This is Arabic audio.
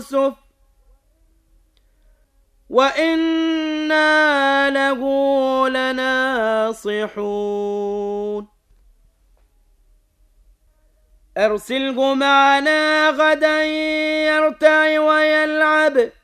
يوسف وإنا له لناصحون أرسله معنا غدا يرتع ويلعب